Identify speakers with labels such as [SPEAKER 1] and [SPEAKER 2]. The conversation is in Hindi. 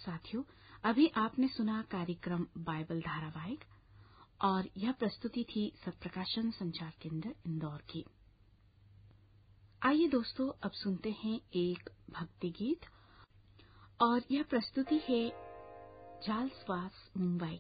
[SPEAKER 1] साथियों, अभी आपने सुना कार्यक्रम बाइबल धारावाहिक और यह प्रस्तुति थी सत्प्रकाशन संचार केंद्र इंदौर की। आइए दोस्तों, अब सुनते हैं एक भक्ति गीत और यह प्रस्तुति है चार्ल्स वास मुंबई